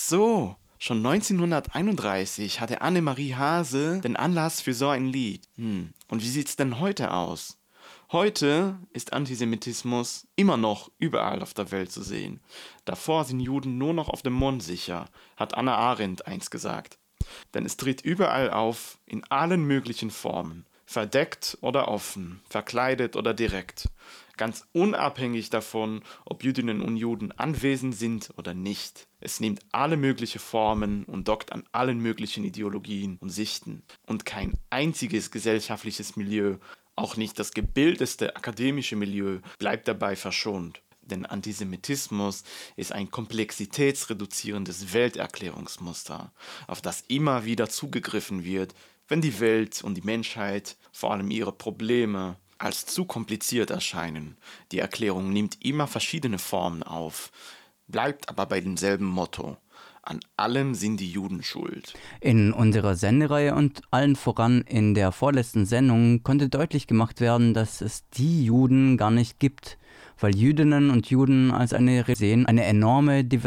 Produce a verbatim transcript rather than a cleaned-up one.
so, schon neunzehnhunderteinunddreißig hatte Annemarie Hase den Anlass für so ein Lied. Hm. Und wie sieht's denn heute aus? Heute ist Antisemitismus immer noch überall auf der Welt zu sehen. Davor sind Juden nur noch auf dem Mond sicher, hat Hannah Arendt einst gesagt. Denn es tritt überall auf, in allen möglichen Formen. Verdeckt oder offen, verkleidet oder direkt. Ganz unabhängig davon, ob Jüdinnen und Juden anwesend sind oder nicht. Es nimmt alle möglichen Formen und dockt an allen möglichen Ideologien und Sichten. Und kein einziges gesellschaftliches Milieu, auch nicht das gebildetste akademische Milieu, bleibt dabei verschont. Denn Antisemitismus ist ein komplexitätsreduzierendes Welterklärungsmuster, auf das immer wieder zugegriffen wird, wenn die Welt und die Menschheit, vor allem ihre Probleme, als zu kompliziert erscheinen. Die Erklärung nimmt immer verschiedene Formen auf, bleibt aber bei demselben Motto: An allem sind die Juden schuld. In unserer Sendereihe und allen voran in der vorletzten Sendung konnte deutlich gemacht werden, dass es die Juden gar nicht gibt, weil Jüdinnen und Juden als eine sehen eine enorme Diversität